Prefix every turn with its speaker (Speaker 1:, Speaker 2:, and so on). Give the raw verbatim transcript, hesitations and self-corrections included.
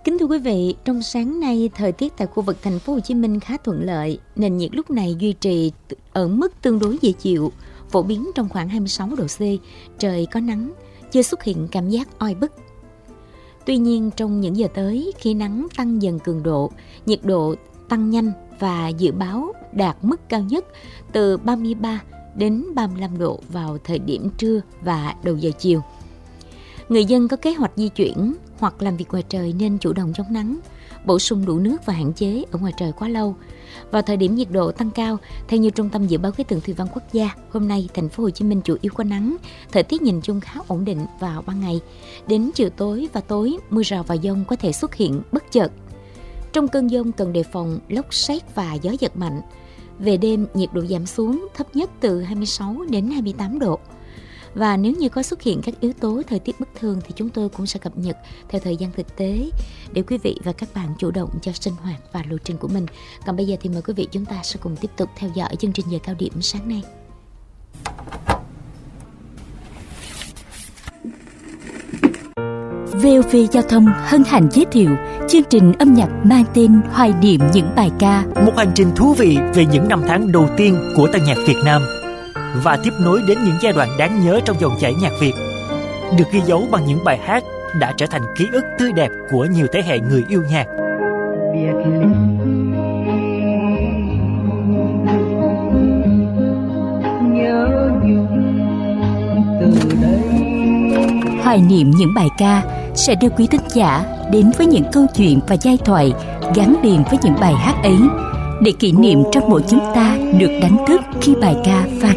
Speaker 1: Kính thưa quý vị, trong sáng nay thời tiết tại khu vực thành phố Hồ Chí Minh khá thuận lợi, nền nhiệt lúc này duy trì ở mức tương đối dễ chịu, phổ biến trong khoảng hai mươi sáu độ C, trời có nắng, chưa xuất hiện cảm giác oi bức. Tuy nhiên trong những giờ tới, khi nắng tăng dần cường độ, nhiệt độ tăng nhanh và dự báo đạt mức cao nhất từ ba mươi ba đến ba mươi lăm độ vào thời điểm trưa và đầu giờ chiều. Người dân có kế hoạch di chuyển hoặc làm việc ngoài trời nên chủ động chống nắng, bổ sung đủ nước và hạn chế ở ngoài trời quá lâu. Vào thời điểm nhiệt độ tăng cao, theo như Trung tâm Dự báo Khí tượng Thủy văn Quốc gia, hôm nay thành phố Hồ Chí Minh chủ yếu có nắng, thời tiết nhìn chung khá ổn định vào ban ngày. Đến chiều tối và tối, mưa rào và dông có thể xuất hiện bất chợt. Trong cơn dông cần đề phòng lốc sét và gió giật mạnh. Về đêm, nhiệt độ giảm xuống thấp nhất từ hai mươi sáu đến hai mươi tám độ. Và nếu như có xuất hiện các yếu tố thời tiết bất thường thì chúng tôi cũng sẽ cập nhật theo thời gian thực tế để quý vị và các bạn chủ động cho sinh hoạt và lộ trình của mình. Còn bây giờ thì mời quý vị chúng ta sẽ cùng tiếp tục theo dõi chương trình giờ cao điểm sáng nay.
Speaker 2: vê o vê Giao thông hân hạnh giới thiệu chương trình âm nhạc mang tên Hoài niệm những bài ca.
Speaker 3: Một hành trình thú vị về những năm tháng đầu tiên của tân nhạc Việt Nam và tiếp nối đến những giai đoạn đáng nhớ trong dòng chảy nhạc Việt, được ghi dấu bằng những bài hát đã trở thành ký ức tươi đẹp của nhiều thế hệ người yêu nhạc.
Speaker 2: Hoài niệm những bài ca sẽ đưa quý thính giả đến với những câu chuyện và giai thoại gắn liền với những bài hát ấy, để kỷ niệm trong mỗi chúng ta được đánh thức khi bài ca vang